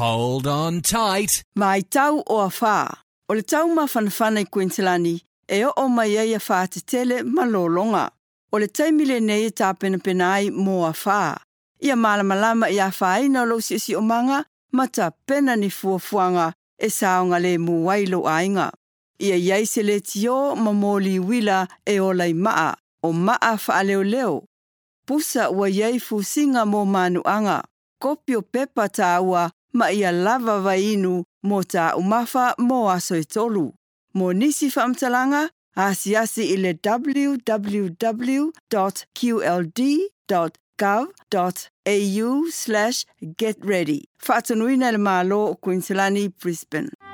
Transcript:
Hold on tight. Mai tau o a whā. O le tau mawhanawhana I Queenslandi, e o mai ai a whā te tele malolonga. O le taimile nei e tā pena ai mō a whā. Ia malamalama I a whāina lo si o manga, ma tā pena ni fuafuanga e saonga le muwailo ainga. Ia iai se le tio mamoli wila e o lai maa, o maa wha leo leo. Pusa ua iai fusinga mō manuanga. Kopi o pepa tā ua ma ia lava vainu mō tā umafa mō aso e tolu. Mō nisi whaamtalanga, asi I le www.qld.gov.au/getready. Whaatanuina le mālo o Queenslandi, Brisbane.